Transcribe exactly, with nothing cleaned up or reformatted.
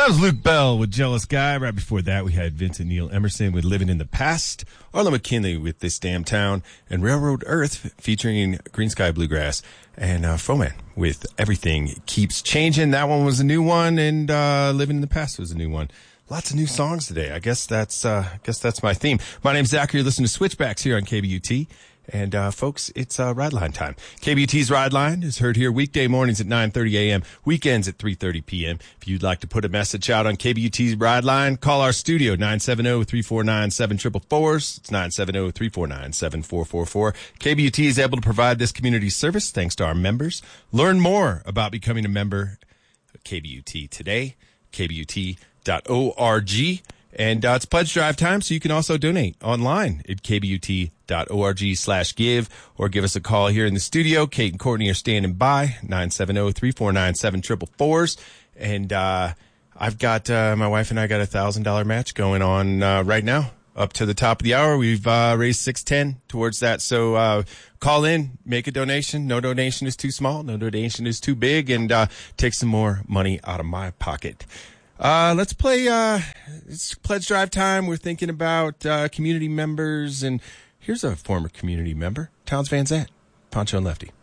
was Luke Bell with Jealous Guy. Right before that, we had Vincent Neil Emerson with Living in the Past, Arlo McKinley with This Damn Town, and Railroad Earth featuring Green Sky Bluegrass, and uh, Froman with Everything Keeps Changing. That one was a new one, and uh, Living in the Past was a new one. Lots of new songs today. I guess that's uh, I guess that's my theme. My name's Zach. You're listening to Switchbacks here on K B U T. And, uh, folks, it's, uh, Ride Line time. K B U T's Ride Line is heard here weekday mornings at nine thirty a.m., weekends at three thirty p.m. If you'd like to put a message out on K B U T's Ride Line, call our studio, nine seven zero, three four nine, seven four four four. It's nine seven zero, three four nine, seven four four four. K B U T is able to provide this community service thanks to our members. Learn more about becoming a member of K B U T today, k b u t dot org. And uh, it's pledge drive time, so you can also donate online at k b u t dot org slash give, or give us a call here in the studio. Kate and Courtney are standing by, nine seven zero, three four nine, seven four four four. And uh, I've got, uh, my wife and I got a one thousand dollars match going on uh, right now. Up to the top of the hour, we've uh, raised six ten towards that. So uh, call in, make a donation. No donation is too small. No donation is too big. And uh, take some more money out of my pocket. Uh, let's play, uh, it's pledge drive time. We're thinking about, uh, community members, and here's a former community member, Towns Van Zandt, Poncho and Lefty.